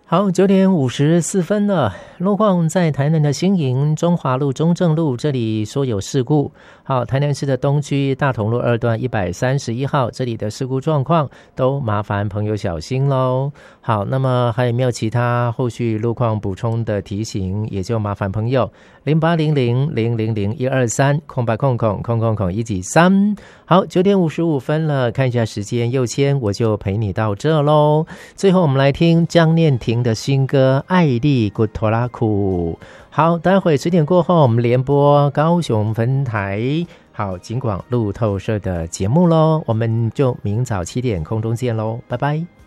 好，9点54分了。路况在台南的新营中华路、中正路这里说有事故。好，台南市的东区大同路2段131号这里的事故状况，都麻烦朋友小心咯。好，那么还有没有其他后续路况补充的提醒，也就麻烦朋友0800000123空白空空空空空173。好，9点55分了，看一下时间，右谦我就陪你到这咯。最后我们来听江念婷的新歌《爱丽古托拉库》。好，待会10点过后我们联播高雄分台好警广路透社的节目咯，我们就明早7点空中见咯，拜拜。